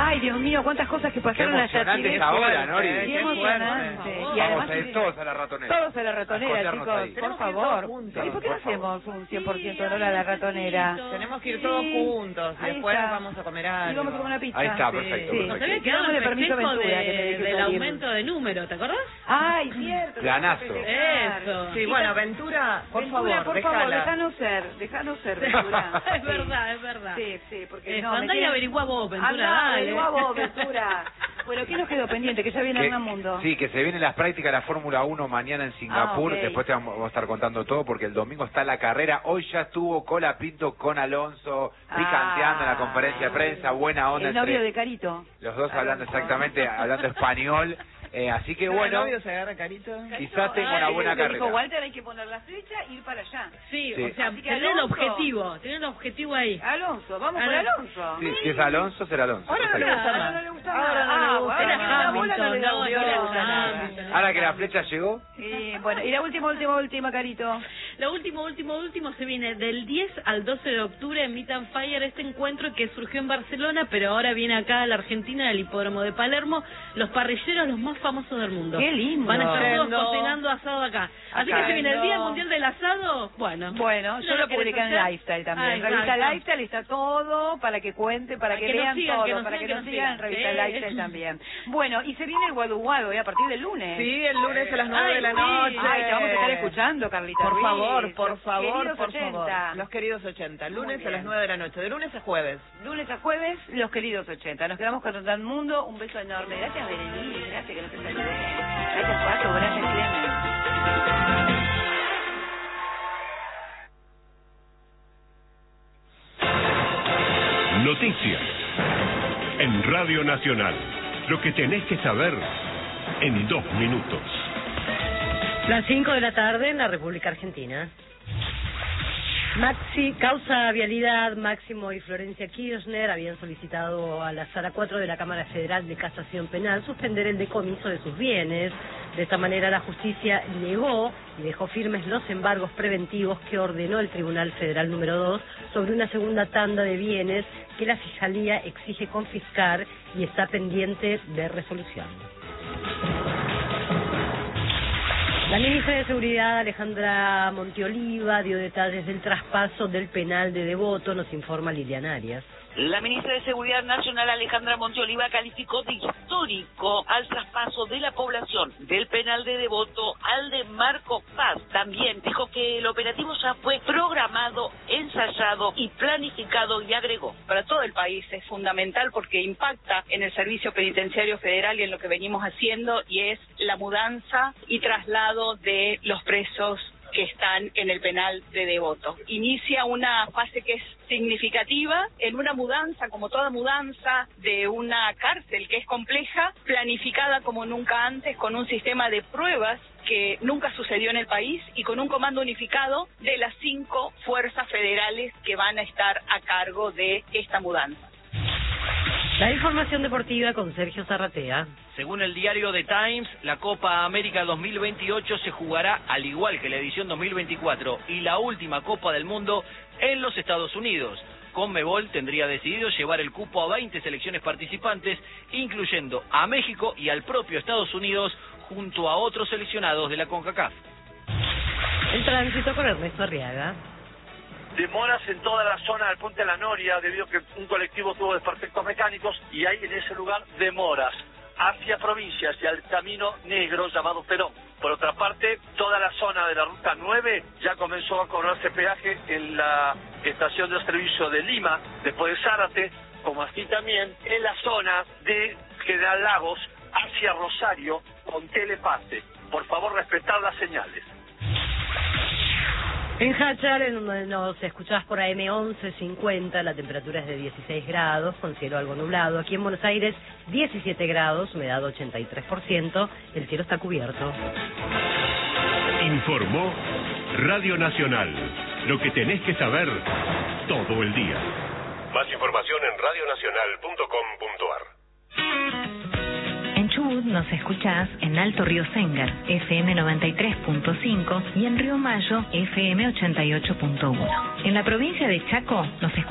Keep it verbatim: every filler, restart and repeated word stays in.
Ay, Dios mío, cuántas cosas que pasaron Qué allá. emocionante esa hora, Nori. Qué emocionante. Y Vamos a ir todos a la ratonera. Todos a la ratonera, chicos, ahí. por favor. ¿Y por qué no hacemos un cien por ciento honor a la ratonera? Tenemos que ir todos juntos y Ahí después está. vamos a comer algo. Y vamos a comer una pizza. Ahí está, perfecto. Sí. perfecto. Nos había quedado el permiso festejo Ventura, de, que me dijo del salir. aumento de número, ¿te acordás? Ay, cierto. Planazo. Eso. Sí, bueno, Ventura, por Ventura, favor, por favor, déjala. déjanos ser, déjanos ser, Ventura. Es verdad, es verdad. Sí, sí, porque Eh, no, me andá y quedé- averiguá vos, Ventura, Andá, dale. averiguá vos, Ventura. Bueno, ¿qué nos quedó pendiente? Que ya viene Que- Hernán Mundo. Sí, que se vienen las prácticas de la Fórmula uno mañana en Singapur. Ah, ok. Después te vamos vamos a estar contando todo porque el domingo está la carrera. Hoy ya estuvo Cola Pinto con Alonso picanteando en la conferencia de prensa. Buena onda El novio entre de Carito. los dos hablando exactamente, hablando español. Eh, así que bueno, ¿El novio se agarra carito? quizás tenga una Ay, buena lo que carrera. dijo Walter, hay que poner la fecha y ir para allá. Sí, Sí. o sea, Así que tener el Alonso. objetivo, tener el objetivo ahí. Alonso, vamos por Alonso. Alonso. Sí, si es Alonso, será Alonso. Ahora no le Perfecto. gusta Ahora más. no le gusta Ahora nada. no le Ah, gusta bueno, Era la bola no le da Hamilton, un no, le no, gusta no, nada. Hamilton. Ahora que la flecha llegó, Sí, bueno, y la última, última, última, Carito. Lo último, último, último se viene del diez al doce de octubre en Meet and Fire, este encuentro que surgió en Barcelona, pero ahora viene acá a la Argentina, al hipódromo de Palermo, los parrilleros los más famosos del mundo. Qué lindo. Van a estar todos Lindo. cocinando asado acá. Así Acá. que se viene el Día Lindo. Mundial del Asado, bueno. Bueno, yo ¿No lo querés publiqué en hacer? Lifestyle también. Ah, En Revista exacto. Lifestyle está todo para que cuente, para Para que, que nos vean sigan, todo, que nos para sigan, que que nos nos sigan en sigan. Revista Sí. Lifestyle también. Bueno, y se viene el Guadu Guadu, ¿eh? A partir del lunes. Sí, el lunes a las nueve Ay, de la sí. noche. Ay, te vamos a estar escuchando, Carlita Por Ruiz. favor, por Los favor, queridos por ochenta. favor. Los queridos ochenta. Lunes Muy a las bien. nueve de la noche. De lunes a jueves. Lunes a jueves, los queridos ochenta. Nos quedamos con Hernán Mundo. Un beso enorme. Gracias, Berenice. Gracias, que nos saludé. Gracias, Pato. Gracias, Clemen. Noticias en Radio Nacional. Lo que tenés que saber en dos minutos. Las cinco de la tarde en la República Argentina. Maxi, causa vialidad, Máximo y Florencia Kirchner habían solicitado a la Sala cuatro de la Cámara Federal de Casación Penal suspender el decomiso de sus bienes. De esta manera la justicia negó y dejó firmes los embargos preventivos que ordenó el Tribunal Federal número dos sobre una segunda tanda de bienes que la Fiscalía exige confiscar y está pendiente de resolución. La ministra de Seguridad, Alejandra Montioliva, dio detalles del traspaso del penal de Devoto, nos informa Liliana Arias. La ministra de Seguridad Nacional, Alejandra Montioliva, calificó de histórico al traspaso de la población del penal de Devoto al de Marco Paz. También dijo que el operativo ya fue programado, ensayado y planificado y agregó. Para todo el país es fundamental porque impacta en el Servicio Penitenciario Federal y en lo que venimos haciendo, y es la mudanza y traslado de los presos que están en el penal de Devoto. Inicia una fase que es significativa en una mudanza, como toda mudanza de una cárcel que es compleja, planificada como nunca antes, con un sistema de pruebas que nunca sucedió en el país y con un comando unificado de las cinco fuerzas federales que van a estar a cargo de esta mudanza. La información deportiva con Sergio Zarratea. Según el diario The Times, la Copa América dos mil veintiocho se jugará al igual que la edición dos mil veinticuatro y la última Copa del Mundo en los Estados Unidos. Conmebol tendría decidido llevar el cupo a veinte selecciones participantes, incluyendo a México y al propio Estados Unidos, junto a otros seleccionados de la CONCACAF. El tránsito con Ernesto Arriaga. Demoras en toda la zona del Puente de la Noria debido a que un colectivo tuvo desperfectos mecánicos y hay en ese lugar demoras hacia provincias y al camino negro llamado Perón. Por otra parte, toda la zona de la ruta nueve ya comenzó a cobrarse peaje en la estación de servicio de Lima, después de Zárate, como así también en la zona de General Lagos hacia Rosario con Telepase. Por favor, respetar las señales. En Hachal, en donde nos escuchás por A M once cincuenta, la temperatura es de dieciséis grados, con cielo algo nublado. Aquí en Buenos Aires, diecisiete grados, humedad ochenta y tres por ciento, el cielo está cubierto. Informó Radio Nacional. Lo que tenés que saber todo el día. Más información en radio nacional punto com punto a r. En Chubut nos escuchás en Alto Río Sengar, F M noventa y tres punto cinco, y en Río Mayo, F M ochenta y ocho punto uno. En la provincia de Chaco nos escuchás